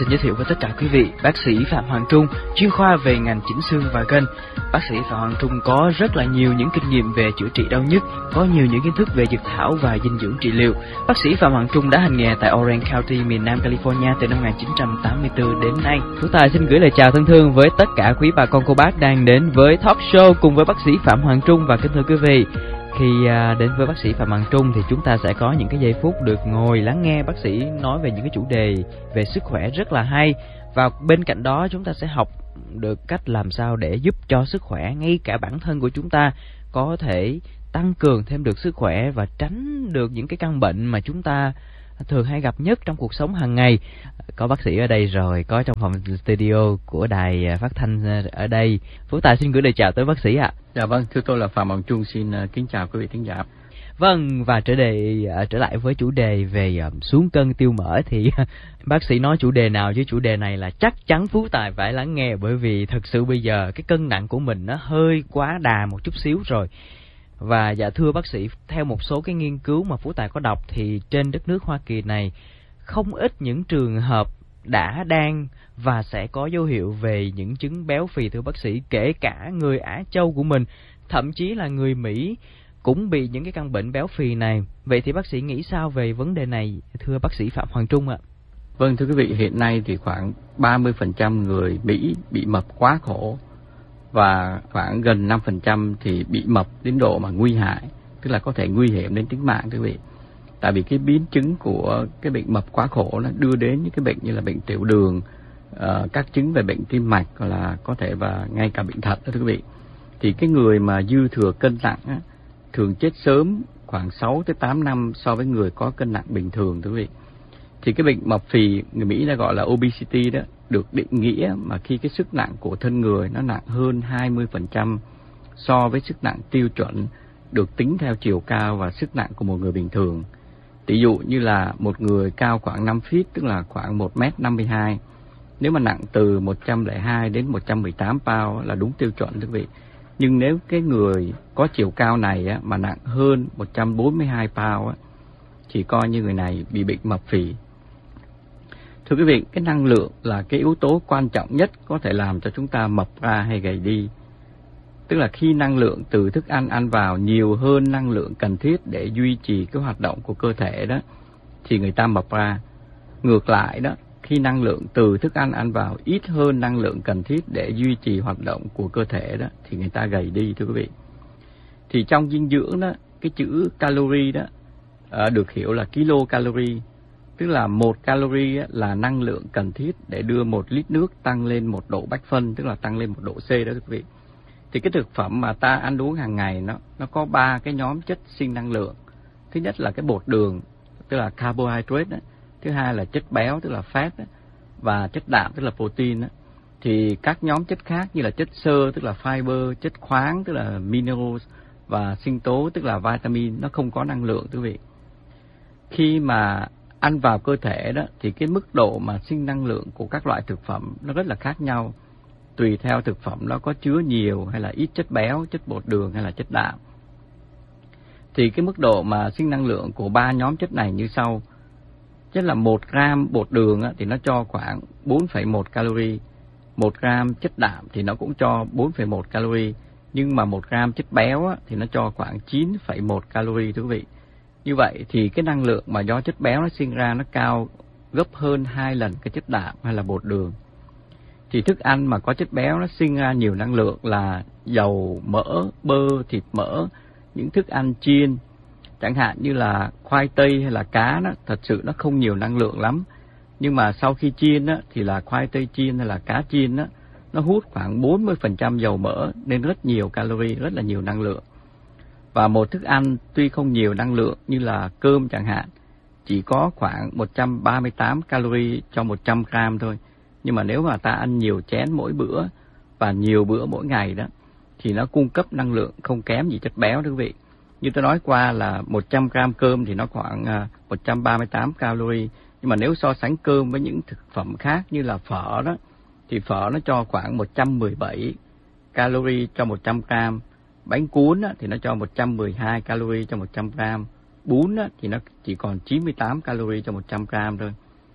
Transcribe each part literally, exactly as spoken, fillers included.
xin giới thiệu với tất cả quý vị bác sĩ Phạm Hoàng Trung, chuyên khoa về ngành chỉnh xương và gân. Bác sĩ Phạm Hoàng Trung có rất là nhiều những kinh nghiệm về chữa trị đau nhức, có nhiều những kiến thức về dược thảo và dinh dưỡng trị liệu. Bác sĩ Phạm Hoàng Trung đã hành nghề tại Orange County, miền Nam California từ năm một nghìn chín trăm tám mươi tư đến nay. Phú Tài xin gửi lời chào thân thương với tất cả quý bà con cô bác đang đến với Talk Show cùng với bác sĩ Phạm Hoàng Trung. Và kính thưa quý vị, khi à, đến với bác sĩ Phạm Hoàng Trung thì chúng ta sẽ có những cái giây phút được ngồi lắng nghe bác sĩ nói về những cái chủ đề về sức khỏe rất là hay. Và bên cạnh đó chúng ta sẽ học được cách làm sao để giúp cho sức khỏe, ngay cả bản thân của chúng ta có thể tăng cường thêm được sức khỏe và tránh được những cái căn bệnh mà chúng ta thường hay gặp nhất trong cuộc sống hàng ngày. Có bác sĩ ở đây rồi, có trong phòng studio của đài phát thanh ở đây. Phú Tài xin gửi lời chào tới bác sĩ ạ. Dạ vâng, thưa tôi là Phạm Hoàng Trung, xin kính chào quý vị thính giả. Vâng, và trở đề trở lại với chủ đề về xuống cân tiêu mỡ thì bác sĩ nói chủ đề nào chứ chủ đề này là chắc chắn Phú Tài phải lắng nghe, bởi vì thật sự bây giờ cái cân nặng của mình nó hơi quá đà một chút xíu rồi. Và dạ thưa bác sĩ, theo một số cái nghiên cứu mà Phú Tài có đọc thì trên đất nước Hoa Kỳ này không ít những trường hợp đã đang và sẽ có dấu hiệu về những chứng béo phì thưa bác sĩ, kể cả người Á Châu của mình, thậm chí là người Mỹ cũng bị những cái căn bệnh béo phì này. Vậy thì bác sĩ nghĩ sao về vấn đề này thưa bác sĩ Phạm Hoàng Trung ạ? Vâng, thưa quý vị, hiện nay thì khoảng ba mươi phần trăm người Mỹ bị mập quá khổ và khoảng gần năm phần trăm thì bị mập đến độ mà nguy hại, tức là có thể nguy hiểm đến tính mạng thưa quý vị. Tại vì cái biến chứng của cái bệnh mập quá khổ nó đưa đến những cái bệnh như là bệnh tiểu đường, uh, các chứng về bệnh tim mạch, hoặc là có thể và ngay cả bệnh thận đó thưa quý vị. Thì cái người mà dư thừa cân nặng á, thường chết sớm khoảng sáu tới tám năm so với người có cân nặng bình thường thưa quý vị. Thì cái bệnh mập phì người Mỹ đã gọi là obesity đó được định nghĩa mà khi cái sức nặng của thân người nó nặng hơn hai mươi phần trăm so với sức nặng tiêu chuẩn được tính theo chiều cao và sức nặng của một người bình thường. Ví dụ như là một người cao khoảng năm feet, tức là khoảng một mét năm mươi hai, nếu mà nặng từ một trăm lẻ hai đến một trăm mười tám pound là đúng tiêu chuẩn thưa quý vị. Nhưng nếu cái người có chiều cao này á, mà nặng hơn một trăm bốn mươi hai pound á, thì coi như người này bị bệnh mập phì. Thưa quý vị, cái năng lượng là cái yếu tố quan trọng nhất có thể làm cho chúng ta mập ra hay gầy đi. Tức là khi năng lượng từ thức ăn ăn vào nhiều hơn năng lượng cần thiết để duy trì cái hoạt động của cơ thể đó, thì người ta mập ra. Ngược lại đó, khi năng lượng từ thức ăn ăn vào ít hơn năng lượng cần thiết để duy trì hoạt động của cơ thể đó, thì người ta gầy đi thưa quý vị. Thì trong dinh dưỡng đó, cái chữ calorie đó à, được hiểu là kilocalorie, tức là một calorie là năng lượng cần thiết để đưa một lít nước tăng lên một độ bách phân, tức là tăng lên một độ C đó quý vị. Thì cái thực phẩm mà ta ăn uống hàng ngày nó nó có ba cái nhóm chất sinh năng lượng. Thứ nhất là cái bột đường, tức là carbohydrate đó. Thứ hai là chất béo, tức là fat đó. Và chất đạm, tức là protein đó. Thì các nhóm chất khác như là chất xơ, tức là fiber, chất khoáng, tức là minerals, và sinh tố, tức là vitamin, nó không có năng lượng quý vị. Khi mà ăn vào cơ thể đó thì cái mức độ mà sinh năng lượng của các loại thực phẩm nó rất là khác nhau, tùy theo thực phẩm nó có chứa nhiều hay là ít chất béo, chất bột đường hay là chất đạm. Thì cái mức độ mà sinh năng lượng của ba nhóm chất này như sau. Tức là một gram bột đường á, thì nó cho khoảng bốn phẩy một calorie, một gram chất đạm thì nó cũng cho bốn phẩy một calorie, nhưng mà một gram chất béo á, thì nó cho khoảng chín phẩy một calorie thưa quý vị. Như vậy thì cái năng lượng mà do chất béo nó sinh ra nó cao gấp hơn hai lần cái chất đạm hay là bột đường. Thì thức ăn mà có chất béo nó sinh ra nhiều năng lượng là dầu, mỡ, bơ, thịt mỡ, những thức ăn chiên, chẳng hạn như là khoai tây hay là cá đó, thật sự nó không nhiều năng lượng lắm. Nhưng mà sau khi chiên đó, thì là khoai tây chiên hay là cá chiên đó, nó hút khoảng bốn mươi phần trăm dầu mỡ nên rất nhiều calorie, rất là nhiều năng lượng. Và một thức ăn tuy không nhiều năng lượng như là cơm chẳng hạn, chỉ có khoảng một trăm ba mươi tám calorie cho một trăm gram thôi. Nhưng mà nếu mà ta ăn nhiều chén mỗi bữa và nhiều bữa mỗi ngày đó, thì nó cung cấp năng lượng không kém gì chất béo đó quý vị. Như tôi nói qua là một trăm gram cơm thì nó khoảng một trăm ba mươi tám calorie. Nhưng mà nếu so sánh cơm với những thực phẩm khác như là phở đó, thì phở nó cho khoảng một trăm mười bảy calorie cho một trăm gram. Bánh cuốn á, thì nó cho một trăm mười hai calorie cho một trăm gram. Bún á, thì nó chỉ còn chín mươi tám calorie cho một trăm gram thôi.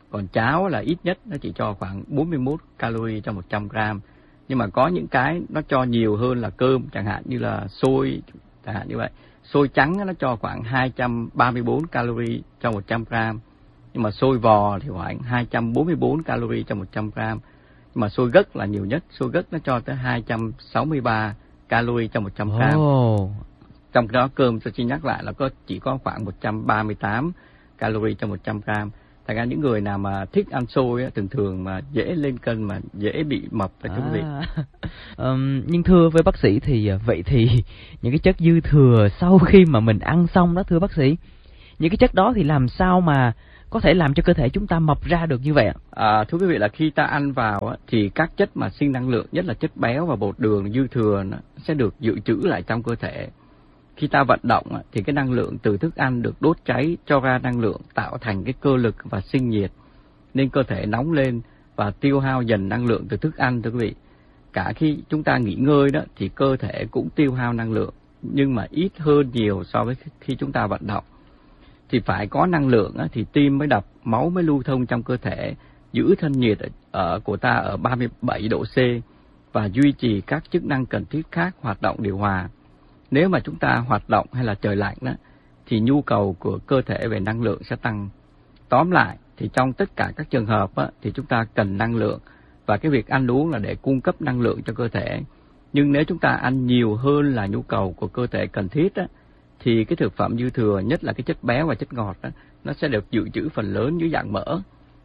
Còn cháo là ít nhất nó chỉ cho khoảng bốn mươi mốt calorie cho một trăm gram. Nhưng mà có những cái nó cho nhiều hơn là cơm, chẳng hạn như là xôi, chẳng hạn như vậy. Xôi trắng nó cho khoảng hai trăm ba mươi bốn calorie cho một trăm gram. Nhưng mà xôi vò thì khoảng hai trăm bốn mươi bốn calorie cho một trăm gram. Nhưng mà xôi gấc là nhiều nhất, xôi gấc nó cho tới hai trăm sáu mươi ba calorie cho một trăm gram. Oh. Trong đó cơm tôi xin nhắc lại là có chỉ có khoảng một trăm ba mươi tám calorie cho một trăm gram. Thành ra những người nào mà thích ăn xôi á, thường thường mà dễ lên cân mà dễ bị mập là quý vị. À. um, nhưng thưa với bác sĩ thì vậy thì những cái chất dư thừa sau khi mà mình ăn xong đó thưa bác sĩ, những cái chất đó thì làm sao mà có thể làm cho cơ thể chúng ta mập ra được như vậy ạ? À, thưa quý vị là khi ta ăn vào á, thì các chất mà sinh năng lượng, nhất là chất béo và bột đường dư thừa nó sẽ được dự trữ lại trong cơ thể. Khi ta vận động á, thì cái năng lượng từ thức ăn được đốt cháy cho ra năng lượng tạo thành cái cơ lực và sinh nhiệt, nên cơ thể nóng lên và tiêu hao dần năng lượng từ thức ăn thưa quý vị. Cả khi chúng ta nghỉ ngơi đó thì cơ thể cũng tiêu hao năng lượng, nhưng mà ít hơn nhiều so với khi chúng ta vận động. Thì phải có năng lượng á, thì tim mới đập, máu mới lưu thông trong cơ thể, giữ thân nhiệt ở của ta ở ba mươi bảy độ C và duy trì các chức năng cần thiết khác hoạt động điều hòa. Nếu mà chúng ta hoạt động hay là trời lạnh đó, thì nhu cầu của cơ thể về năng lượng sẽ tăng. Tóm lại thì trong tất cả các trường hợp á, thì chúng ta cần năng lượng, và cái việc ăn uống là để cung cấp năng lượng cho cơ thể. Nhưng nếu chúng ta ăn nhiều hơn là nhu cầu của cơ thể cần thiết á, thì cái thực phẩm dư thừa, nhất là cái chất béo và chất ngọt đó, nó sẽ được dự trữ phần lớn dưới dạng mỡ.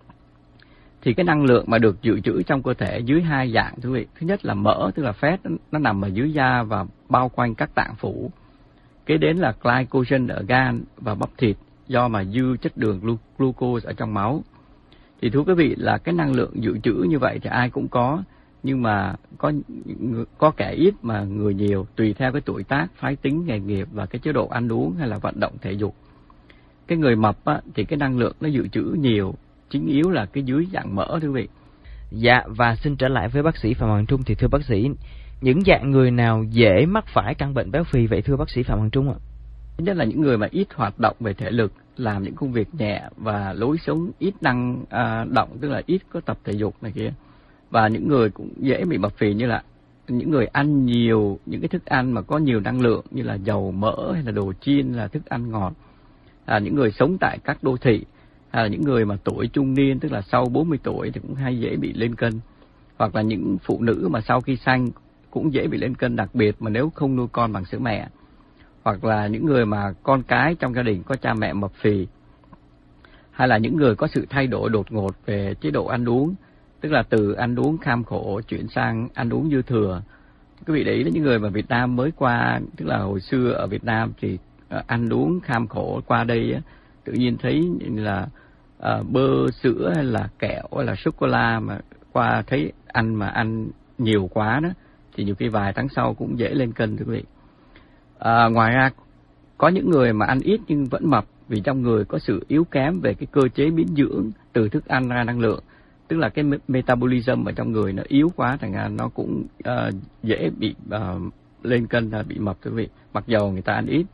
Thì cái năng lượng mà được dự trữ trong cơ thể dưới hai dạng thưa quý vị. Thứ nhất là mỡ, tức là fat, nó nằm ở dưới da và bao quanh các tạng phủ. Kế đến là glycogen ở gan và bắp thịt, do mà dư chất đường glucose ở trong máu. Thì thưa quý vị là cái năng lượng dự trữ như vậy thì ai cũng có, nhưng mà có có kẻ ít mà người nhiều, tùy theo cái tuổi tác, phái tính, nghề nghiệp và cái chế độ ăn uống hay là vận động thể dục. Cái người mập á, thì cái năng lượng nó dự trữ nhiều, chính yếu là cái dưới dạng mỡ thưa quý vị. Dạ, và xin trở lại với bác sĩ Phạm Hoàng Trung, thì thưa bác sĩ, những dạng người nào dễ mắc phải căn bệnh béo phì vậy thưa bác sĩ Phạm Hoàng Trung ạ? Thứ nhất là những người mà ít hoạt động về thể lực, làm những công việc nhẹ và lối sống ít năng à, động, tức là ít có tập thể dục này kia. Và những người cũng dễ bị mập phì như là những người ăn nhiều những cái thức ăn mà có nhiều năng lượng như là dầu mỡ hay là đồ chiên, là thức ăn ngọt. À, những người sống tại các đô thị, hay là những người mà tuổi trung niên, tức là sau bốn mươi tuổi thì cũng hay dễ bị lên cân. Hoặc là những phụ nữ mà sau khi sanh cũng dễ bị lên cân, đặc biệt mà nếu không nuôi con bằng sữa mẹ. Hoặc là những người mà con cái trong gia đình có cha mẹ mập phì. Hay là những người có sự thay đổi đột ngột về chế độ ăn uống, tức là từ ăn uống kham khổ chuyển sang ăn uống dư thừa. Quý vị để ý là những người mà Việt Nam mới qua, tức là hồi xưa ở Việt Nam thì ăn uống kham khổ, qua đây tự nhiên thấy là uh, bơ, sữa hay là kẹo hay là sô-cô-la mà qua thấy ăn mà ăn nhiều quá đó, thì nhiều khi vài tháng sau cũng dễ lên cân thưa quý vị. À, ngoài ra có những người mà ăn ít nhưng vẫn mập vì trong người có sự yếu kém về cái cơ chế biến dưỡng từ thức ăn ra năng lượng, tức là cái metabolism ở trong người nó yếu quá, thành ra nó cũng uh, dễ bị uh, lên cân, uh, bị mập thưa quý vị, mặc dầu người ta ăn ít.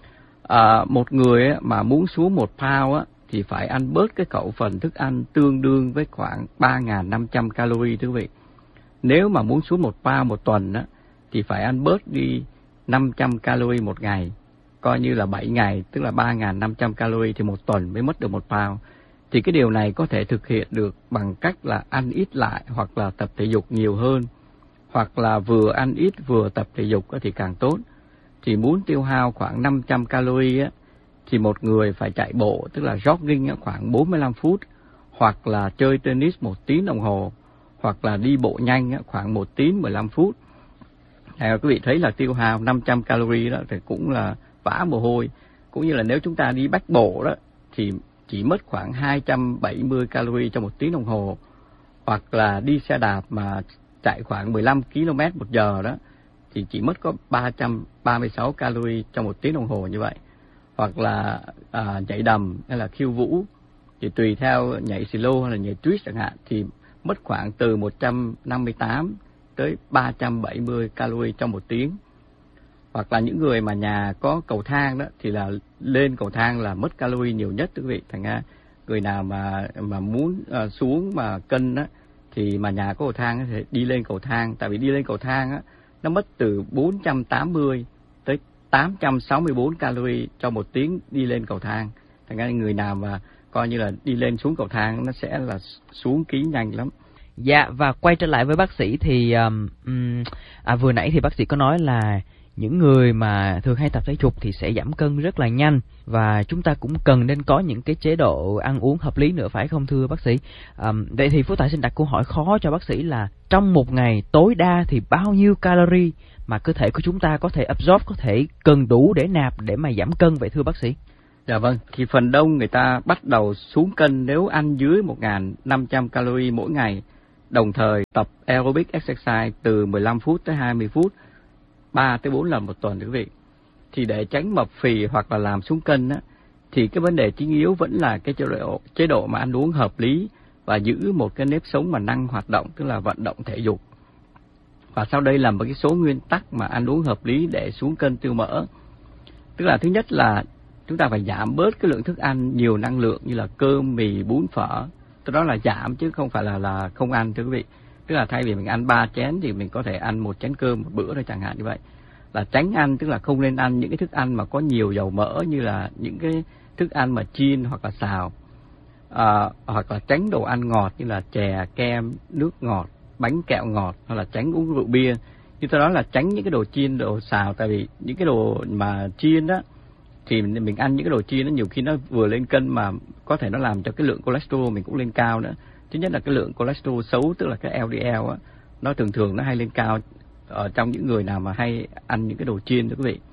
À, một người mà muốn xuống một pound á, thì phải ăn bớt cái khẩu phần thức ăn tương đương với khoảng ba nghìn năm trăm calorie thưa quý vị. Nếu mà muốn xuống một pound một tuần á, thì phải ăn bớt đi năm trăm calorie một ngày, coi như là bảy ngày, tức là ba nghìn năm trăm calorie thì một tuần mới mất được một pound. Thì cái điều này có thể thực hiện được bằng cách là ăn ít lại, hoặc là tập thể dục nhiều hơn, hoặc là vừa ăn ít vừa tập thể dục thì càng tốt. Thì muốn tiêu hao khoảng năm trăm calorie á, thì một người phải chạy bộ, tức là jogging khoảng bốn mươi lăm phút, hoặc là chơi tennis một tiếng đồng hồ, hoặc là đi bộ nhanh khoảng một tiếng mười lăm phút. À, quý vị thấy là tiêu hao năm trăm calorie đó thì cũng là vã mồ hôi. Cũng như là nếu chúng ta đi bách bộ đó thì chỉ mất khoảng hai trăm bảy mươi calorie cho một tiếng đồng hồ, hoặc là đi xe đạp mà chạy khoảng mười lăm ki lô mét một giờ đó thì chỉ mất có ba trăm ba mươi sáu calorie cho một tiếng đồng hồ như vậy. Hoặc là à, nhảy đầm hay là khiêu vũ, thì tùy theo nhảy slow hay là nhảy twist chẳng hạn, thì mất khoảng từ một trăm năm mươi tám tới ba trăm bảy mươi calorie trong một tiếng. Hoặc là những người mà nhà có cầu thang đó thì là lên cầu thang là mất calorie nhiều nhất quý vị. Thành ra người nào mà mà muốn uh, xuống mà cân á, thì mà nhà có cầu thang thì đi lên cầu thang, tại vì đi lên cầu thang á nó mất từ bốn trăm tám mươi tới tám trăm sáu mươi bốn calorie cho một tiếng đi lên cầu thang. Thành ra người nào mà coi như là đi lên xuống cầu thang nó sẽ là xuống ký nhanh lắm. Dạ, và quay trở lại với bác sĩ thì um, à, vừa nãy thì bác sĩ có nói là những người mà thường hay tập thể dục thì sẽ giảm cân rất là nhanh, và chúng ta cũng cần nên có những cái chế độ ăn uống hợp lý nữa, phải không thưa bác sĩ? Um, vậy thì Phú Tài xin đặt câu hỏi khó cho bác sĩ là trong một ngày tối đa thì bao nhiêu calorie mà cơ thể của chúng ta có thể absorb, có thể cần đủ để nạp để mà giảm cân vậy thưa bác sĩ? Dạ vâng, thì phần đông người ta bắt đầu xuống cân nếu ăn dưới một nghìn năm trăm calorie mỗi ngày, đồng thời tập aerobic exercise từ mười lăm phút tới hai mươi phút, ba tới bốn lần một tuần quý vị. Thì để tránh mập phì hoặc là làm xuống cân á, thì cái vấn đề chính yếu vẫn là cái chế độ, chế độ mà ăn uống hợp lý và giữ một cái nếp sống mà năng hoạt động, tức là vận động thể dục. Và sau đây là một cái số nguyên tắc mà ăn uống hợp lý để xuống cân tiêu mỡ. Tức là thứ nhất là chúng ta phải giảm bớt cái lượng thức ăn nhiều năng lượng như là cơm, mì, bún, phở. Đó là giảm chứ không phải là là không ăn thưa quý vị. Tức là thay vì mình ăn ba chén thì mình có thể ăn một chén cơm một bữa thôi chẳng hạn như vậy. Là tránh ăn, tức là không nên ăn những cái thức ăn mà có nhiều dầu mỡ như là những cái thức ăn mà chiên hoặc là xào. À, hoặc là tránh đồ ăn ngọt như là chè, kem, nước ngọt, bánh kẹo ngọt, hoặc là tránh uống rượu bia. Như tôi nói là tránh những cái đồ chiên, đồ xào, tại vì những cái đồ mà chiên đó thì mình ăn những cái đồ chiên nó nhiều khi nó vừa lên cân mà có thể nó làm cho cái lượng cholesterol mình cũng lên cao nữa. Thứ nhất là cái lượng cholesterol xấu, tức là cái L D L á, nó thường thường nó hay lên cao ở trong những người nào mà hay ăn những cái đồ chiên đó quý vị.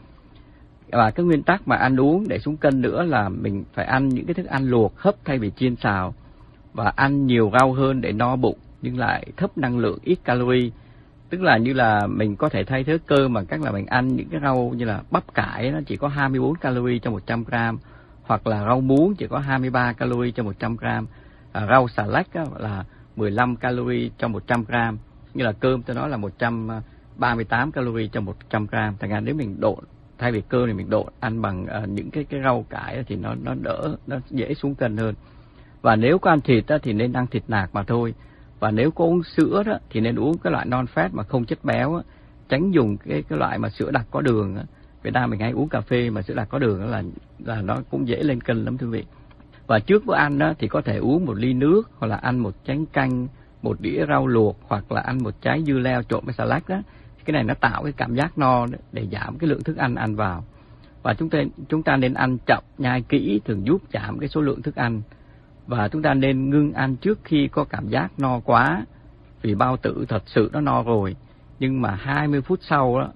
Và cái nguyên tắc mà ăn uống để xuống cân nữa là mình phải ăn những cái thức ăn luộc hấp thay vì chiên xào, và ăn nhiều rau hơn để no bụng nhưng lại thấp năng lượng, ít calorie. Tức là như là mình có thể thay thế cơm bằng cách là mình ăn những cái rau như là bắp cải, nó chỉ có hai mươi bốn calorie cho một trăm gram, hoặc là rau muống chỉ có hai mươi ba calorie cho một trăm gram, à, rau xà lách á, là mười lăm calorie cho một trăm gram, như là cơm tôi nói là một trăm ba mươi tám calorie cho một trăm gram. Thành ra nếu mình độn, thay vì cơm thì mình độn ăn bằng uh, những cái cái rau cải thì nó nó đỡ, nó dễ xuống cân hơn. Và nếu có ăn thịt á, thì nên ăn thịt nạc mà thôi. Và nếu có uống sữa đó, thì nên uống cái loại non-fat mà không chất béo á, tránh dùng cái cái loại mà sữa đặc có đường á. Việt Nam mình hay uống cà phê mà sữa đặc có đường đó là là nó cũng dễ lên cân lắm thưa quý vị. Và trước bữa ăn đó thì có thể uống một ly nước, hoặc là ăn một chén canh, một đĩa rau luộc, hoặc là ăn một trái dưa leo trộn với salad đó. Cái này nó tạo cái cảm giác no để giảm cái lượng thức ăn ăn vào. Và chúng ta chúng ta nên ăn chậm, nhai kỹ, thường giúp giảm cái số lượng thức ăn. Và chúng ta nên ngưng ăn trước khi có cảm giác no quá, vì bao tử thật sự nó no rồi, nhưng mà hai mươi phút sau đó,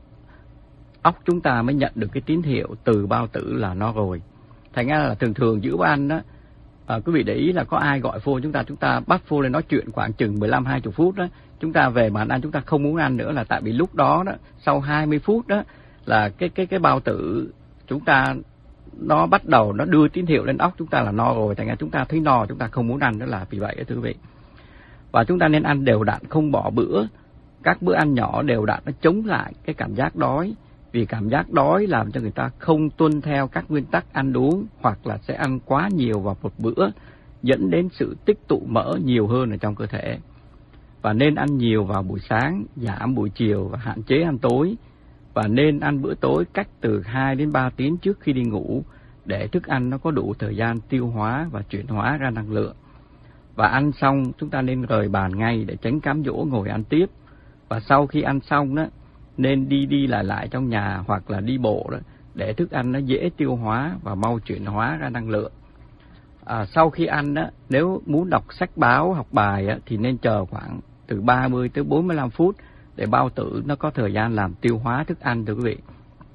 óc chúng ta mới nhận được cái tín hiệu từ bao tử là no rồi. Thành ra là thường thường giữa bữa ăn đó, à, quý vị để ý là có ai gọi phone chúng ta, chúng ta bắt phone lên nói chuyện khoảng chừng mười lăm hai mươi phút đó, chúng ta về bàn ăn chúng ta không muốn ăn nữa, là tại vì lúc đó đó, sau hai mươi phút đó là cái cái cái bao tử chúng ta nó bắt đầu nó đưa tín hiệu lên óc chúng ta là no rồi, thành ra chúng ta thấy no, chúng ta không muốn ăn nữa là vì vậy đó thưa quý vị. Và chúng ta nên ăn đều đặn, không bỏ bữa. Các bữa ăn nhỏ đều đặn nó chống lại cái cảm giác đói, vì cảm giác đói làm cho người ta không tuân theo các nguyên tắc ăn uống, hoặc là sẽ ăn quá nhiều vào một bữa, dẫn đến sự tích tụ mỡ nhiều hơn ở trong cơ thể. Và nên ăn nhiều vào buổi sáng, giảm buổi chiều và hạn chế ăn tối. Và nên ăn bữa tối cách từ hai đến ba tiếng trước khi đi ngủ, để thức ăn nó có đủ thời gian tiêu hóa và chuyển hóa ra năng lượng. Và ăn xong chúng ta nên rời bàn ngay để tránh cám dỗ ngồi ăn tiếp. Và sau khi ăn xong đó, nên đi đi lại lại trong nhà hoặc là đi bộ đó, để thức ăn nó dễ tiêu hóa và mau chuyển hóa ra năng lượng. À, sau khi ăn đó, nếu muốn đọc sách báo, học bài á, thì nên chờ khoảng từ ba mươi tới bốn mươi lăm phút để bao tử nó có thời gian làm tiêu hóa thức ăn thưa quý vị.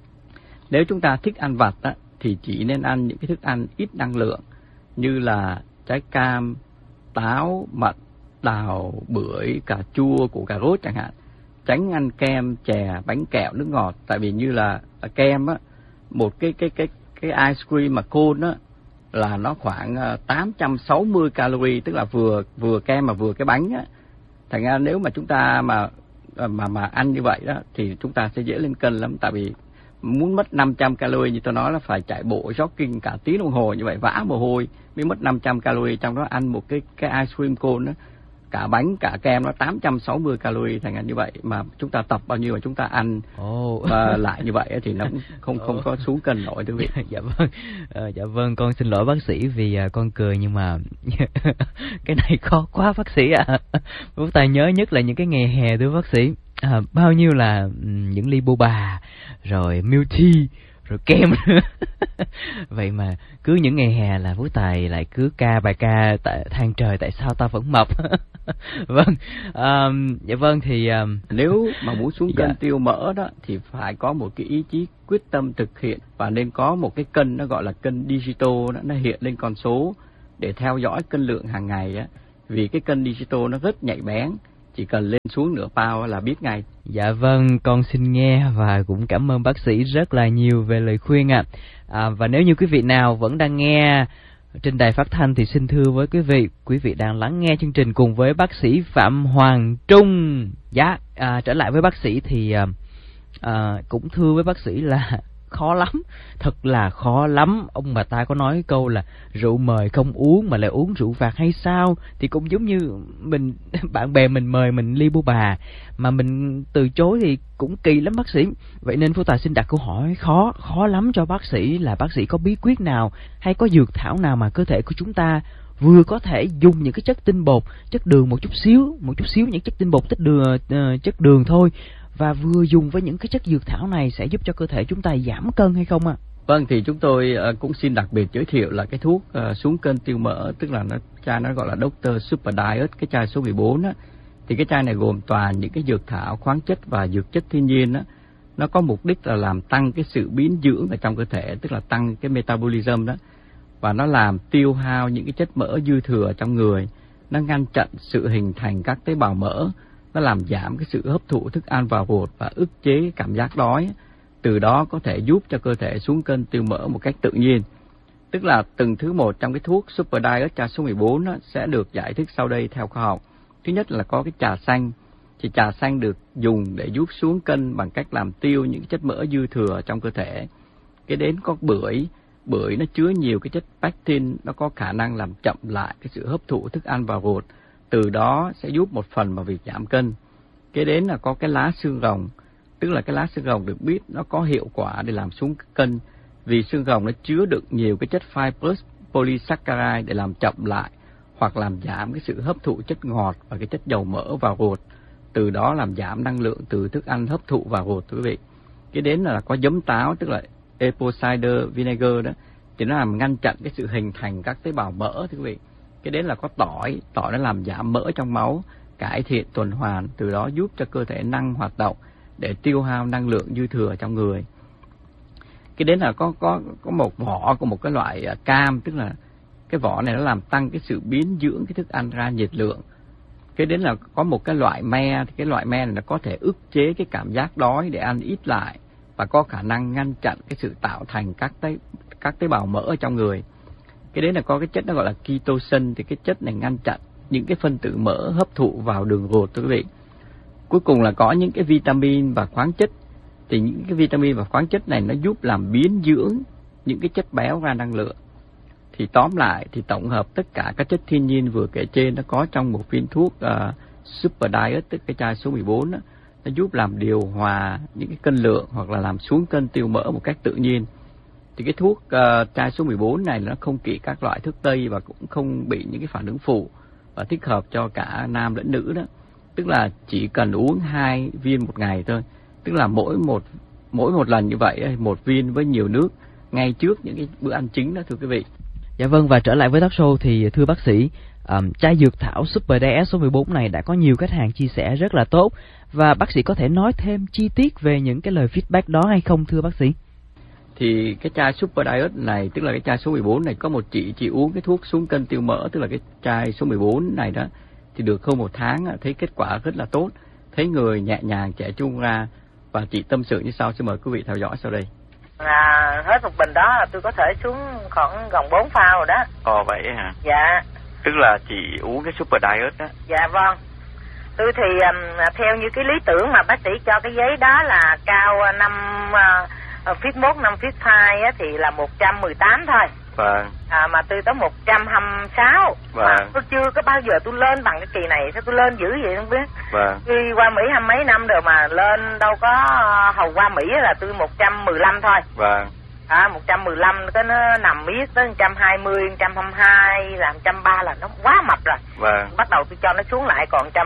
Nếu chúng ta thích ăn vặt á, thì chỉ nên ăn những cái thức ăn ít năng lượng như là trái cam, táo, mận, đào, bưởi, cà chua, củ cà rốt chẳng hạn. Tránh ăn kem, chè, bánh kẹo, nước ngọt, tại vì như là kem á, một cái cái cái cái ice cream mà cone á là nó khoảng tám trăm sáu mươi calorie, tức là vừa vừa kem mà vừa cái bánh á. Thành ra nếu mà chúng ta mà mà mà ăn như vậy đó thì chúng ta sẽ dễ lên cân lắm, tại vì muốn mất năm trăm calorie như tôi nói là phải chạy bộ jogging cả tiếng đồng hồ như vậy, vã mồ hôi mới mất năm trăm calorie, trong đó ăn một cái cái ice cream cone đó, cả bánh cả kem nó tám trăm sáu mươi calorie, thành ra như vậy mà chúng ta tập bao nhiêu mà chúng ta ăn oh. và lại như vậy thì nó cũng không không oh. có xuống cân nổi thưa quý vị. Dạ vâng, à, dạ vâng, con xin lỗi bác sĩ vì à, con cười, nhưng mà cái này khó quá bác sĩ ạ. À. Chúng ta nhớ nhất là những cái ngày hè thưa bác sĩ, à, bao nhiêu là những ly boba rồi milk tea rồi kem. Vậy mà cứ những ngày hè là Phú Tài lại cứ ca bài ca tại than trời tại sao ta vẫn mập. Vâng, um, dạ vâng thì um, nếu mà muốn xuống cân dạ. tiêu mỡ đó thì phải có một cái ý chí quyết tâm thực hiện, và nên có một cái cân nó gọi là cân digital đó, nó hiện lên con số để theo dõi cân lượng hàng ngày á, vì cái cân digital nó rất nhạy bén, chỉ cần lên xuống nửa bao là biết ngay. Dạ vâng, con xin nghe và cũng cảm ơn bác sĩ rất là nhiều về lời khuyên ạ. À. À, và nếu như quý vị nào vẫn đang nghe trên đài phát thanh thì xin thưa với quý vị, quý vị đang lắng nghe chương trình cùng với bác sĩ Phạm Hoàng Trung. Dạ, à, trở lại với bác sĩ thì à, à, cũng thưa với bác sĩ là khó lắm, thật là khó lắm. Ông bà ta có nói câu là rượu mời không uống mà lại uống rượu phạt hay sao, thì cũng giống như mình bạn bè mình mời mình ly boba mà mình từ chối thì cũng kỳ lắm bác sĩ. Vậy nên Phú Tài xin đặt câu hỏi khó khó lắm cho bác sĩ là bác sĩ có bí quyết nào hay có dược thảo nào mà cơ thể của chúng ta vừa có thể dùng những cái chất tinh bột, chất đường một chút xíu, một chút xíu những chất tinh bột, chất đường, uh, chất đường thôi, và vừa dùng với những cái chất dược thảo này sẽ giúp cho cơ thể chúng ta giảm cân hay không ạ? À? Vâng, thì chúng tôi uh, cũng xin đặc biệt giới thiệu là cái thuốc uh, xuống cân tiêu mỡ, tức là nó chai nó gọi là Doctor Super Diet, cái chai số mười bốn á. Thì cái chai này gồm toàn những cái dược thảo, khoáng chất và dược chất thiên nhiên á. Nó có mục đích là làm tăng cái sự biến dưỡng ở trong cơ thể, tức là tăng cái metabolism đó, và nó làm tiêu hao những cái chất mỡ dư thừa trong người, nó ngăn chặn sự hình thành các tế bào mỡ, nó làm giảm cái sự hấp thụ thức ăn vào ruột và ức chế cảm giác đói, từ đó có thể giúp cho cơ thể xuống cân tiêu mỡ một cách tự nhiên. Tức là từng thứ một trong cái thuốc Super Diet chai số mười bốn đó, sẽ được giải thích sau đây theo khoa học. Thứ nhất là có cái trà xanh, thì trà xanh được dùng để giúp xuống cân bằng cách làm tiêu những chất mỡ dư thừa trong cơ thể. Cái đến có bưởi, bưởi nó chứa nhiều cái chất pectin, nó có khả năng làm chậm lại cái sự hấp thụ thức ăn vào ruột, từ đó sẽ giúp một phần vào việc giảm cân. Kế đến là có cái lá xương rồng, tức là cái lá xương rồng được biết nó có hiệu quả để làm xuống cân, vì xương rồng nó chứa được nhiều cái chất fibrous polysaccharide để làm chậm lại hoặc làm giảm cái sự hấp thụ chất ngọt và cái chất dầu mỡ vào ruột, từ đó làm giảm năng lượng từ thức ăn hấp thụ vào ruột quý vị. Cái đến là có giấm táo, tức là apple cider vinegar đó, thì nó làm ngăn chặn cái sự hình thành các tế bào mỡ thưa quý vị. Cái đến là có tỏi, tỏi nó làm giảm mỡ trong máu, cải thiện tuần hoàn, từ đó giúp cho cơ thể năng hoạt động để tiêu hao năng lượng dư thừa trong người. Cái đến là có có có một vỏ của một cái loại cam, tức là cái vỏ này nó làm tăng cái sự biến dưỡng cái thức ăn ra nhiệt lượng. Cái đến là có một cái loại me, thì cái loại me này nó có thể ức chế cái cảm giác đói để ăn ít lại và có khả năng ngăn chặn cái sự tạo thành các tế các tế bào mỡ ở trong người. Cái đấy là có cái chất nó gọi là ketosan, thì cái chất này ngăn chặn những cái phân tử mỡ hấp thụ vào đường ruột quý vị. Cuối cùng là có những cái vitamin và khoáng chất, thì những cái vitamin và khoáng chất này nó giúp làm biến dưỡng những cái chất béo ra năng lượng. Thì tóm lại thì tổng hợp tất cả các chất thiên nhiên vừa kể trên nó có trong một viên thuốc uh, Super Diet, tức cái chai số mười bốn đó, nó giúp làm điều hòa những cái cân lượng hoặc là làm xuống cân tiêu mỡ một cách tự nhiên. Thì cái thuốc uh, chai số mười bốn này nó không kỵ các loại thuốc tây và cũng không bị những cái phản ứng phụ, và thích hợp cho cả nam lẫn nữ đó. Tức là chỉ cần uống hai viên một ngày thôi, tức là mỗi một mỗi một lần như vậy một viên với nhiều nước ngay trước những cái bữa ăn chính đó thưa quý vị. Dạ vâng, và trở lại với talk show thì thưa bác sĩ, um, chai dược thảo Super Diet số mười bốn này đã có nhiều khách hàng chia sẻ rất là tốt, và bác sĩ có thể nói thêm chi tiết về những cái lời feedback đó hay không thưa bác sĩ? Thì cái chai Super Diet này, tức là cái chai số mười bốn này, có một chị chị uống cái thuốc xuống cân tiêu mỡ, tức là cái chai số mười bốn này đó, thì được hơn một tháng thấy kết quả rất là tốt, thấy người nhẹ nhàng trẻ trung ra, và chị tâm sự như sau. Xin mời quý vị theo dõi sau đây. À, hết một bình đó tôi có thể xuống khoảng gần bốn phao rồi đó. Ồ vậy hả? Dạ. Tức là chị uống cái Super Diet đó. Dạ vâng. Tôi thì um, theo như cái lý tưởng mà bác sĩ cho cái giấy đó là cao năm uh, feet mốt năm feet hai á, thì là một trăm mười tám thôi. Vâng. À, mà tôi tới một trăm hai mươi sáu. Vâng. Mà tôi chưa có bao giờ tôi lên bằng cái kỳ này. Sao tôi lên dữ vậy không biết. Vâng. Tôi qua Mỹ hai mấy năm rồi mà lên đâu có. Hầu qua Mỹ là tôi một trăm mười lăm thôi. Vâng. À, một trăm mười lăm cái nó nằm miết tới một trăm hai mươi, một trăm hai mươi hai là một trăm ba mươi là nó quá mập rồi. Vâng. Bắt đầu tôi cho nó xuống lại còn một trăm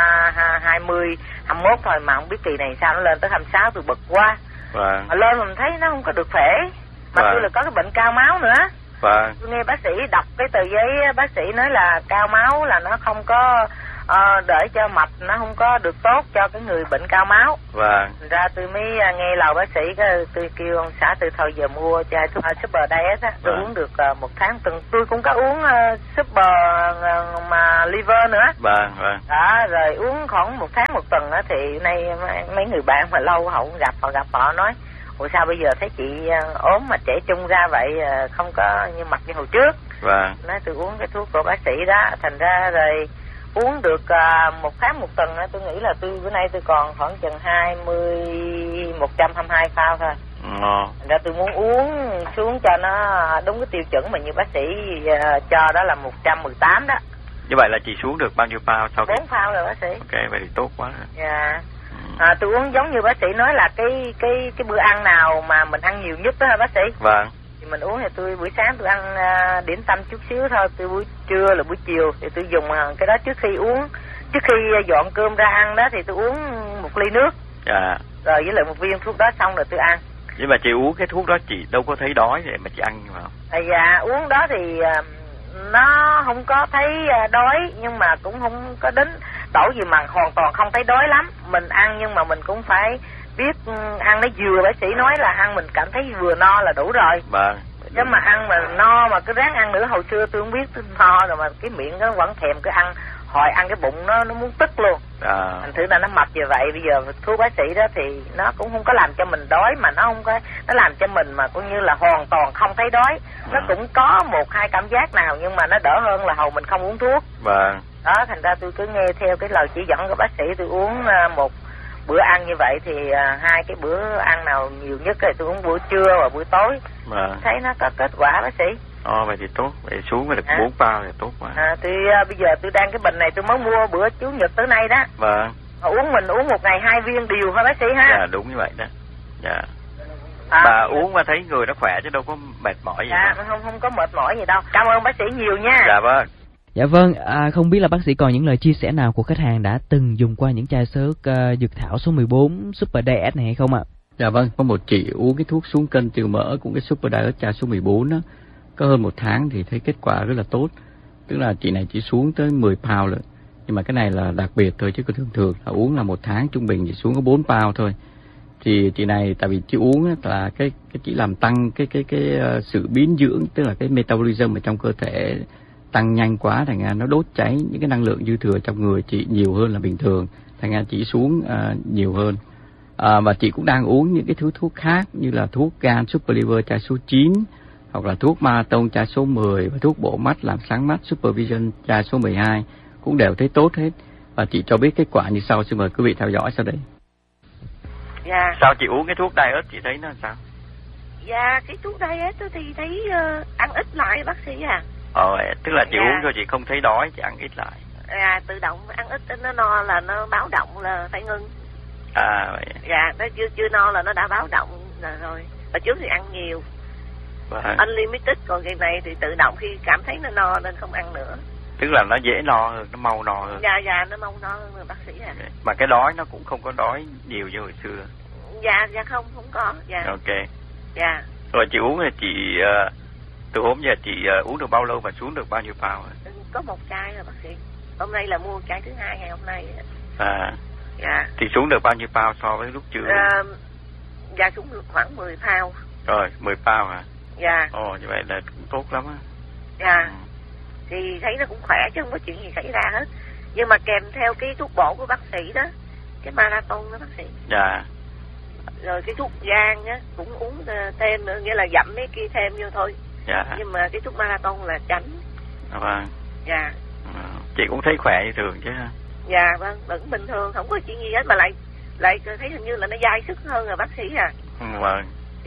hai mươi, hai mươi mốt thôi, mà không biết kỳ này sao nó lên tới hai mươi sáu, tôi bực quá. Vâng. Mà lên mình thấy nó không có được khỏe. Mà Vâng. tôi là có cái bệnh cao máu nữa. Vâng. Tôi nghe bác sĩ đọc cái tờ giấy, bác sĩ nói là cao máu là nó không có uh, để cho mập, nó không có được tốt cho cái người bệnh cao máu. Vâng. Thành ra tôi mới uh, nghe lời bác sĩ, cái tôi kêu ông xã tôi thôi giờ mua chai thuốc uh, Super Diet á, tôi vâng. uống được uh, một tháng tuần. Tôi cũng có uống uh, Super uh, mà liver nữa. Vâng, vâng. Đó, rồi uống khoảng một tháng một tuần á, thì nay mấy người bạn mà lâu họ không gặp, họ gặp họ nói ủa sao bây giờ thấy chị ốm mà trẻ trung ra vậy, không có như mặt như hồi trước. Vâng. Nói tôi uống cái thuốc của bác sĩ đó, thành ra rồi uống được uh, một tháng một tuần á, tôi nghĩ là tôi bữa nay tôi còn khoảng chừng hai mươi, một trăm hai mươi hai phao thôi. Ờ. Thành ra tôi muốn uống xuống cho nó đúng cái tiêu chuẩn mà như bác sĩ uh, cho đó là một trăm mười tám đó. Như vậy là chị xuống được bao nhiêu phao sau khi? bốn phao rồi bác sĩ. Ok, vậy thì tốt quá rồi. Dạ. À, tôi uống giống như bác sĩ nói là cái cái cái bữa ăn nào mà mình ăn nhiều nhất đó hả bác sĩ? Vâng. Thì mình uống thì tôi buổi sáng tôi ăn uh, điểm tâm chút xíu thôi, tôi buổi trưa là buổi chiều thì tôi dùng uh, cái đó trước khi uống, trước khi uh, dọn cơm ra ăn đó thì tôi uống một ly nước. Dạ. Rồi với lại một viên thuốc đó xong rồi tôi ăn. Nhưng mà chị uống cái thuốc đó chị đâu có thấy đói để mà chị ăn vào. À, dạ uống đó thì uh, nó không có thấy uh, đói, nhưng mà cũng không có đến đổi gì mà hoàn toàn không thấy đói lắm. Mình ăn nhưng mà mình cũng phải biết ăn nó vừa, bác sĩ nói là ăn mình cảm thấy vừa no là đủ rồi. Vâng. Chứ mà ăn mà no mà cứ ráng ăn nữa, hồi xưa tôi không biết tôi no rồi mà cái miệng nó vẫn thèm, cứ ăn hồi ăn cái bụng nó nó muốn tức luôn. À. Thành thử là nó mập như vậy. Bây giờ thuốc bác sĩ đó thì nó cũng không có làm cho mình đói, mà nó không có, nó làm cho mình mà cũng như là hoàn toàn không thấy đói. Nó cũng có một hai cảm giác nào nhưng mà nó đỡ hơn là hầu mình không uống thuốc. Vâng. Đó, thành ra tôi cứ nghe theo cái lời chỉ dẫn của bác sĩ, tôi uống uh, một bữa ăn như vậy thì uh, hai cái bữa ăn nào nhiều nhất thì tôi uống buổi trưa và buổi tối. Vâng. Thấy nó có kết quả bác sĩ. Ồ, vậy thì tốt, vậy xuống mới được à. bốn bao thì tốt quá. À, tôi uh, bây giờ tôi đang cái bình này tôi mới mua bữa Chủ nhật tới nay đó. Vâng. Mà uống mình uống một ngày hai viên điều thôi bác sĩ ha. Dạ đúng như vậy đó. Dạ. À, bà uống mà thấy người nó khỏe chứ đâu có mệt mỏi gì. Dạ, đâu. không không có mệt mỏi gì đâu. Cảm ơn bác sĩ nhiều nha. Dạ vâng. Dạ vâng, à, không biết là bác sĩ còn những lời chia sẻ nào của khách hàng đã từng dùng qua những chai xớt uh, dược thảo số mười bốn Super Diet này hay không ạ? Dạ vâng, có một chị uống cái thuốc xuống cân trừ mỡ cũng cái Super Diet chai số mười bốn đó, có hơn một tháng thì thấy kết quả rất là tốt. Tức là chị này chỉ xuống tới mười pound rồi. Nhưng mà cái này là đặc biệt thôi, chứ thường thường là uống là một tháng trung bình chỉ xuống có bốn pound thôi. Thì chị này tại vì chị uống là cái cái chỉ làm tăng cái cái cái, cái uh, sự biến dưỡng, tức là cái metabolism ở trong cơ thể tăng nhanh quá, thành ra nó đốt cháy những cái năng lượng dư thừa trong người chị nhiều hơn là bình thường, thành ra chỉ xuống uh, nhiều hơn. À, và chị cũng đang uống những cái thứ thuốc khác như là thuốc gan Super Liver chai số chín, hoặc là thuốc marathon chai số mười, và thuốc bổ mắt làm sáng mắt Super Vision chai số mười hai cũng đều thấy tốt hết. Và chị cho biết kết quả như sau, xin mời quý vị theo dõi sau đây. Dạ. Sao chị uống cái thuốc diet chị thấy nó sao? Dạ, cái thuốc diet thì thấy uh, ăn ít lại bác sĩ à. Ờ, tức là chị dạ. uống thôi, chị không thấy đói, chị ăn ít lại. À, tự động ăn ít nó no là nó báo động là phải ngưng. À vậy. Dạ, nó chưa chưa no là nó đã báo động là rồi. Hồi trước thì ăn nhiều. Vâng. Unlimited, còn cái này thì tự động khi cảm thấy nó no nên không ăn nữa. Tức là nó dễ no hơn, nó mau no hơn. Dạ, dạ, nó mau no hơn rồi bác sĩ à. Mà cái đói nó cũng không có đói nhiều như hồi xưa. Dạ, dạ không, không có. Dạ. Ok. Dạ. Rồi chị uống thì chị, uh, từ hôm giờ chị uh, uống được bao lâu và xuống được bao nhiêu pound rồi? Có một chai rồi bác sĩ. Hôm nay là mua chai thứ hai ngày hôm nay. À. Dạ. Thì xuống được bao nhiêu pound so với lúc chưa? À, dạ xuống được khoảng mười pound. Rồi, mười pound hả? Dạ. Ồ, như vậy là cũng tốt lắm á. Dạ. Ừ. Thì thấy nó cũng khỏe chứ không có chuyện gì xảy ra hết. Nhưng mà kèm theo cái thuốc bổ của bác sĩ đó, cái marathon đó bác sĩ. Dạ. Rồi cái thuốc gan á cũng uống thêm nữa, nghĩa là dặm mấy kia thêm vô thôi. Dạ. Nhưng mà cái thuốc marathon là tránh. À, vâng. Dạ. À, chị cũng thấy khỏe như thường chứ ha? Dạ vâng, vẫn bình thường, không có chuyện gì hết, mà lại lại thấy hình như là nó dai sức hơn rồi bác sĩ à. Ừ, vâng.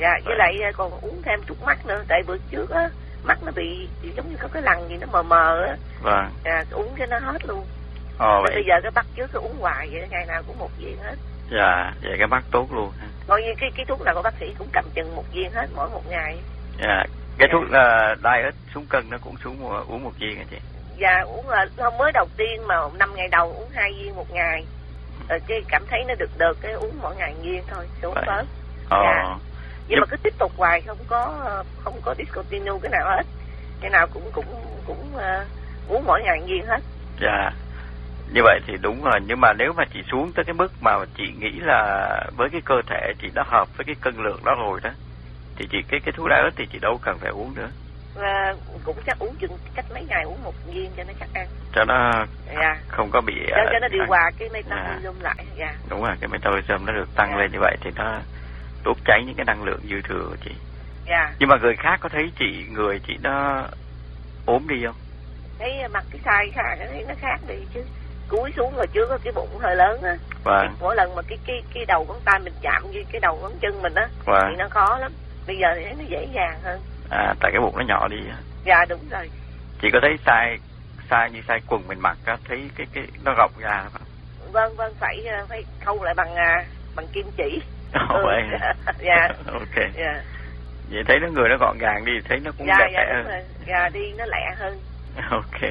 Dạ, với lại còn uống thêm thuốc mắt nữa, tại bữa trước á mắt nó bị giống như có cái lằn gì nó mờ mờ á. Vâng. Dạ, uống cho nó hết luôn. Ồ, vậy. Bây giờ cái bắt trước cứ uống hoài vậy, ngày nào cũng một viên hết. Dạ, vậy cái mắt tốt luôn. Coi như cái cái thuốc nào của bác sĩ cũng cầm chừng một viên hết mỗi một ngày. Dạ, cái thuốc uh, diet xuống cân nó cũng xuống một, uống một viên hả chị? Dạ, uống là hôm mới đầu tiên mà năm ngày đầu uống hai viên một ngày. Rồi cái cảm thấy nó được được cái uống mỗi ngày viên thôi, xuống bớt. Ồ. Dạ. Nhưng mà cứ tiếp tục hoài, không có không có discontinue cái nào hết. Cái nào cũng cũng cũng uh, uống mỗi ngày viên hết. Dạ. Như vậy thì đúng rồi, nhưng mà nếu mà chị xuống tới cái mức mà chị nghĩ là với cái cơ thể chị đã hợp với cái cân lượng đó rồi đó, thì chị cái cái thuốc diet thì chị đâu cần phải uống nữa. Và cũng chắc uống chừng cách mấy ngày uống một viên cho nó chắc ăn. Cho nó dạ. không có bị cho, cho nó điều hòa cái metabolism dạ. lại. Dạ. Đúng rồi, cái metabolism nó được tăng dạ. lên như vậy thì nó đốt cháy những cái năng lượng dư thừa của chị. Dạ. Nhưng mà người khác có thấy chị người chị nó ốm đi không? Thấy mặt cái size khác thấy nó khác đi chứ. Cúi xuống rồi trước có cái bụng hơi lớn á. Vâng. Mỗi lần mà cái cái cái đầu ngón tay mình chạm với cái đầu ngón chân mình á vâng. thì nó khó lắm. Bây giờ thì thấy nó dễ dàng hơn. À, tại cái bụng nó nhỏ đi. Dạ đúng rồi. Chị có thấy size size như size quần mình mặc á, thấy cái cái nó gọng ra không? Vâng vâng, phải phải khâu lại bằng bằng kim chỉ. Ồ ừ. vậy. Dạ. Ok. Dạ. Vậy thấy nó người nó gọn gàng đi, thấy nó cũng dạ, đẹp dạ, đẽ hơn. Rồi. Dạ đi nó lẹ hơn. Ok.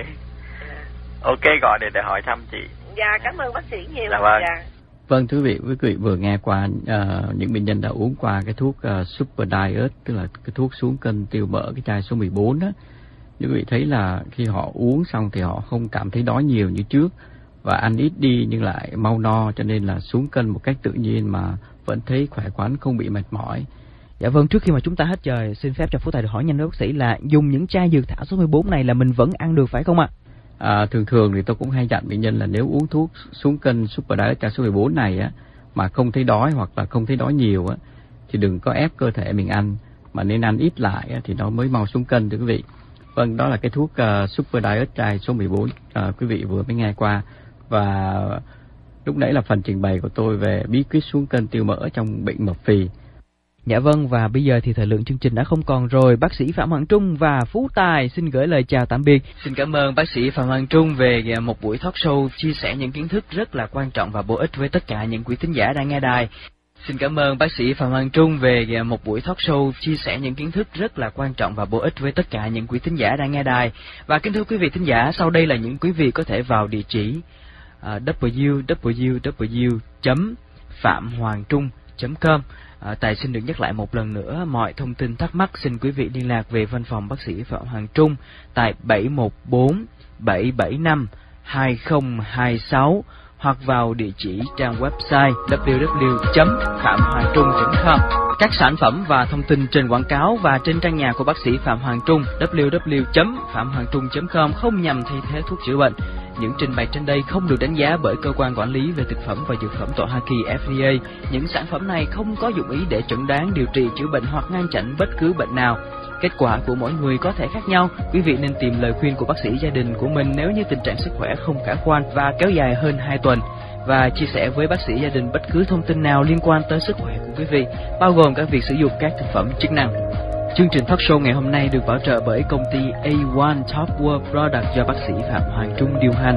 Ok, gọi để để hỏi thăm chị. Dạ, cảm ơn bác sĩ nhiều. Dạ vâng. Dạ. Vâng, thưa quý vị, quý vị vừa nghe qua uh, những bệnh nhân đã uống qua cái thuốc uh, Super Diet, tức là cái thuốc xuống cân tiêu mỡ cái chai số mười bốn đó. Quý vị thấy là khi họ uống xong thì họ không cảm thấy đói nhiều như trước và ăn ít đi nhưng lại mau no, cho nên là xuống cân một cách tự nhiên mà vẫn thấy khỏe khoắn, không bị mệt mỏi. Dạ vâng, trước khi mà chúng ta hết giờ, xin phép cho Phú Tài được hỏi nhanh với bác sĩ là dùng những chai dược thảo số mười bốn này là mình vẫn ăn được phải không ạ? À, thường thường thì tôi cũng hay dặn bệnh nhân là nếu uống thuốc xuống cân Super Diet chai số mười bốn này á mà không thấy đói hoặc là không thấy đói nhiều á thì đừng có ép cơ thể mình ăn, mà nên ăn ít lại á, thì nó mới mau xuống cân thưa quý vị. Vâng, đó là cái thuốc uh, Super Diet chai số mười bốn uh, quý vị vừa mới nghe qua, và lúc nãy là phần trình bày của tôi về bí quyết xuống cân tiêu mỡ trong bệnh mập phì. Dạ vâng, và bây giờ thì thời lượng chương trình đã không còn rồi. Bác sĩ Phạm Hoàng Trung và Phú Tài xin gửi lời chào tạm biệt. Xin cảm ơn bác sĩ Phạm Hoàng Trung về một buổi talk show chia sẻ những kiến thức rất là quan trọng và bổ ích với tất cả những quý thính giả đang nghe đài. Xin cảm ơn bác sĩ Phạm Hoàng Trung về một buổi talk show chia sẻ những kiến thức rất là quan trọng và bổ ích với tất cả những quý thính giả đang nghe đài. Và kính thưa quý vị thính giả, sau đây là những quý vị có thể vào địa chỉ uh, w w w chấm phạm hoàng trung chấm com. À, Tài xin được nhắc lại một lần nữa, mọi thông tin thắc mắc xin quý vị liên lạc về văn phòng bác sĩ Phạm Hoàng Trung tại bảy một bốn bảy bảy năm hai không hai sáu hoặc vào địa chỉ trang website w w w chấm phạm hoàng trung chấm com. Các sản phẩm và thông tin trên quảng cáo và trên trang nhà của bác sĩ Phạm Hoàng Trung w w w chấm phạm hoàng trung chấm com không nhằm thay thế thuốc chữa bệnh. Những trình bày trên đây không được đánh giá bởi cơ quan quản lý về thực phẩm và dược phẩm tại Hoa Kỳ F D A. Những sản phẩm này không có dụng ý để chẩn đoán, điều trị, chữa bệnh hoặc ngăn chặn bất cứ bệnh nào. Kết quả của mỗi người có thể khác nhau. Quý vị nên tìm lời khuyên của bác sĩ gia đình của mình nếu như tình trạng sức khỏe không khả quan và kéo dài hơn hai tuần. Và chia sẻ với bác sĩ gia đình bất cứ thông tin nào liên quan tới sức khỏe của quý vị, bao gồm cả việc sử dụng các thực phẩm chức năng. Chương trình talk show ngày hôm nay được bảo trợ bởi công ty A một Top World Product do bác sĩ Phạm Hoàng Trung điều hành.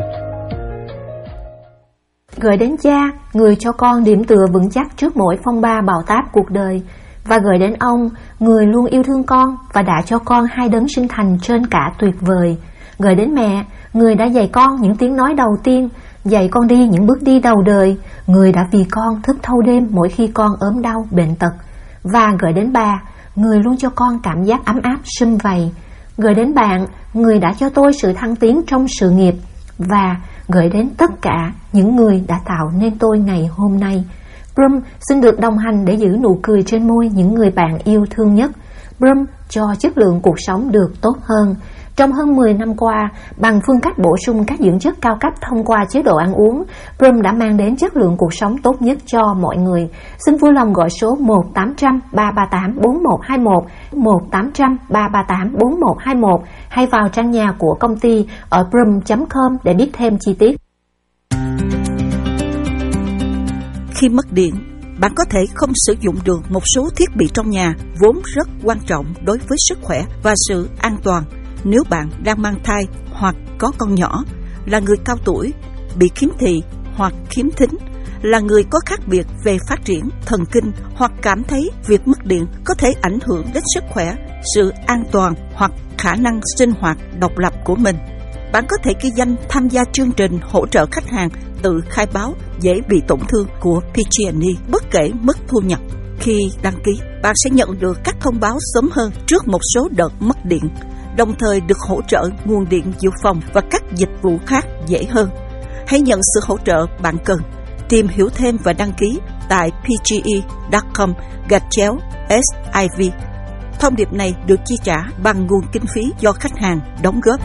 Gửi đến cha, người cho con điểm tựa vững chắc trước mỗi phong ba bão táp cuộc đời, và gửi đến ông, người luôn yêu thương con và đã cho con hai đấng sinh thành trên cả tuyệt vời. Gửi đến mẹ, người đã dạy con những tiếng nói đầu tiên, dạy con đi những bước đi đầu đời, người đã vì con thức thâu đêm mỗi khi con ốm đau bệnh tật. Và gửi đến bà, người luôn cho con cảm giác ấm áp sum vầy. Gửi đến bạn, người đã cho tôi sự thăng tiến trong sự nghiệp. Và gửi đến tất cả những người đã tạo nên tôi ngày hôm nay. Brum xin được đồng hành để giữ nụ cười trên môi những người bạn yêu thương nhất. Brum cho chất lượng cuộc sống được tốt hơn. Trong hơn mười năm qua, bằng phương cách bổ sung các dưỡng chất cao cấp thông qua chế độ ăn uống, Brum đã mang đến chất lượng cuộc sống tốt nhất cho mọi người. Xin vui lòng gọi số một tám trăm ba ba tám bốn một hai một, một tám trăm ba ba tám bốn một hai một hay vào trang nhà của công ty ở brum chấm com để biết thêm chi tiết. Khi mất điện, Bạn có thể không sử dụng được một số thiết bị trong nhà vốn rất quan trọng đối với sức khỏe và sự an toàn nếu bạn đang mang thai hoặc có con nhỏ, là người cao tuổi, bị khiếm thị hoặc khiếm thính, là người có khác biệt về phát triển thần kinh hoặc cảm thấy việc mất điện có thể ảnh hưởng đến sức khỏe, sự an toàn hoặc khả năng sinh hoạt độc lập của mình. Bạn có thể ghi danh tham gia chương trình hỗ trợ khách hàng tự khai báo dễ bị tổn thương của pê giê and e bất kể mức thu nhập. Khi đăng ký, bạn sẽ nhận được các thông báo sớm hơn trước một số đợt mất điện, đồng thời được hỗ trợ nguồn điện dự phòng và các dịch vụ khác dễ hơn. Hãy nhận sự hỗ trợ bạn cần. Tìm hiểu thêm và đăng ký tại pge.com gạch chéo SIV. Thông điệp này được chi trả bằng nguồn kinh phí do khách hàng đóng góp.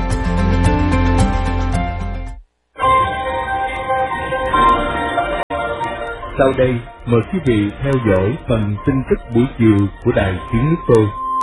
Sau đây, mời quý vị theo dõi phần tin tức buổi chiều của Đài Tiếng Nước Tôi.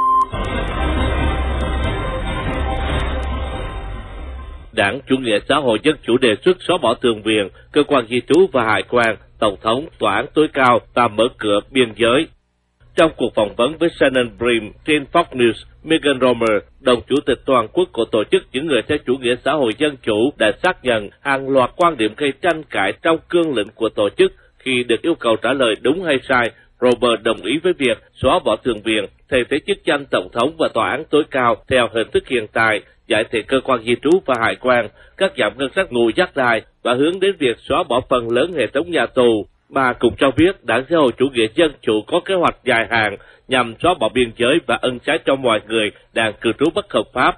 Đảng Chủ nghĩa Xã hội Dân chủ đề xuất xóa bỏ Thượng viện, cơ quan di trú và hải quan, tổng thống, tòa án tối cao tạm mở cửa biên giới. Trong cuộc phỏng vấn với Shannon Bream trên Fox News, Megan Romer, đồng chủ tịch toàn quốc của tổ chức những người theo chủ nghĩa xã hội dân chủ, đã xác nhận hàng loạt quan điểm gây tranh cãi trong cương lĩnh của tổ chức. Khi được yêu cầu trả lời đúng hay sai, Robert đồng ý với việc xóa bỏ Thượng viện, thay thế chức danh tổng thống và tòa án tối cao theo hình thức hiện tại, giải thể cơ quan di trú và hải quan, cắt giảm ngân sách ngũ giác đài và hướng đến việc xóa bỏ phần lớn hệ thống nhà tù. Bà cũng cho biết Đảng Xã hội Chủ nghĩa Dân chủ có kế hoạch dài hạn nhằm xóa bỏ biên giới và ân xá cho mọi người đang cư trú bất hợp pháp.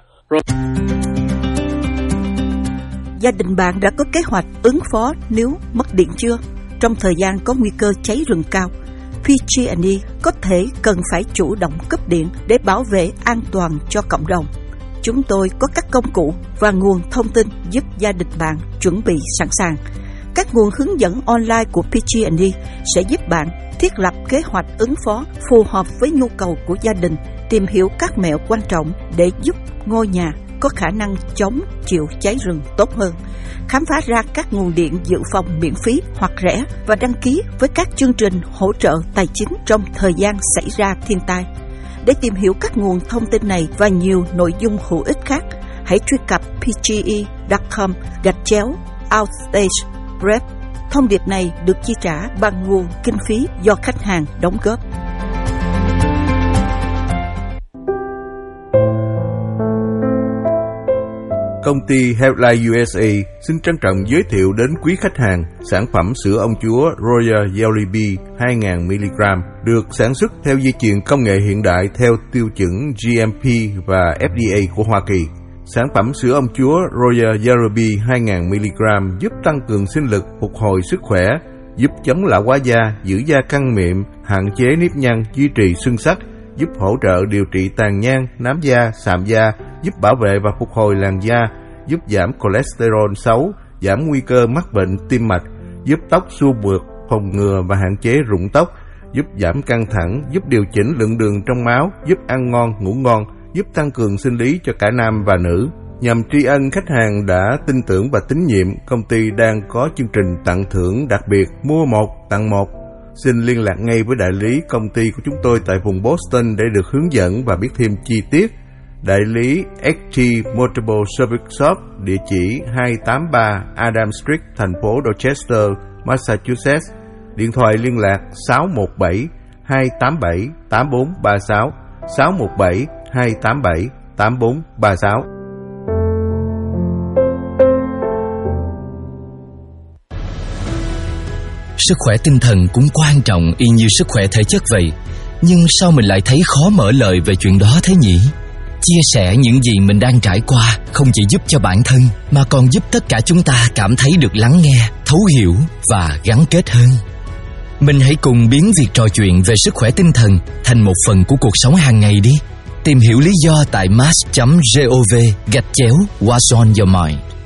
Gia đình bạn đã có kế hoạch ứng phó nếu mất điện chưa? Trong thời gian có nguy cơ cháy rừng cao, pê giê and e có thể cần phải chủ động cấp điện để bảo vệ an toàn cho cộng đồng. Chúng tôi có các công cụ và nguồn thông tin giúp gia đình bạn chuẩn bị sẵn sàng. Các nguồn hướng dẫn online của pê giê and e sẽ giúp bạn thiết lập kế hoạch ứng phó phù hợp với nhu cầu của gia đình, tìm hiểu các mẹo quan trọng để giúp ngôi nhà có khả năng chống chịu cháy rừng tốt hơn, khám phá ra các nguồn điện dự phòng miễn phí hoặc rẻ và đăng ký với các chương trình hỗ trợ tài chính trong thời gian xảy ra thiên tai. Để tìm hiểu các nguồn thông tin này và nhiều nội dung hữu ích khác, hãy truy cập pge.com gạch chéo outstage prep. Thông điệp này được chi trả bằng nguồn kinh phí do khách hàng đóng góp. Công ty Healthline u ét a xin trân trọng giới thiệu đến quý khách hàng sản phẩm sữa ông chúa Royal Jelly Bee hai nghìn mi-li-gam được sản xuất theo dây chuyền công nghệ hiện đại theo tiêu chuẩn giê em pê và ép đê a của Hoa Kỳ. Sản phẩm sữa ông chúa Royal Jelly Bee hai nghìn mi-li-gam giúp tăng cường sinh lực, phục hồi sức khỏe, giúp chống lão hóa da, giữ da căng mịn, hạn chế nếp nhăn, duy trì xuân sắc, giúp hỗ trợ điều trị tàn nhang, nám da, sạm da, giúp bảo vệ và phục hồi làn da, giúp giảm cholesterol xấu, giảm nguy cơ mắc bệnh tim mạch, giúp tóc xua mượt, phòng ngừa và hạn chế rụng tóc, giúp giảm căng thẳng, giúp điều chỉnh lượng đường trong máu, giúp ăn ngon, ngủ ngon, giúp tăng cường sinh lý cho cả nam và nữ. Nhằm tri ân khách hàng đã tin tưởng và tín nhiệm, công ty đang có chương trình tặng thưởng đặc biệt mua một tặng một. Xin liên lạc ngay với đại lý công ty của chúng tôi tại vùng Boston để được hướng dẫn và biết thêm chi tiết. Đại lý ích tê Multiple Service Shop, địa chỉ hai tám ba Adam Street, thành phố Dorchester, Massachusetts. Điện thoại liên lạc sáu một bảy hai tám bảy tám bốn ba sáu, sáu một bảy hai tám bảy tám bốn ba sáu. Sức khỏe tinh thần cũng quan trọng y như sức khỏe thể chất vậy. Nhưng sao mình lại thấy khó mở lời về chuyện đó thế nhỉ? Chia sẻ những gì mình đang trải qua không chỉ giúp cho bản thân mà còn giúp tất cả chúng ta cảm thấy được lắng nghe, thấu hiểu và gắn kết hơn. Mình hãy cùng biến việc trò chuyện về sức khỏe tinh thần thành một phần của cuộc sống hàng ngày đi. Tìm hiểu lý do tại mass chấm gov gạch chéo What's on your mind.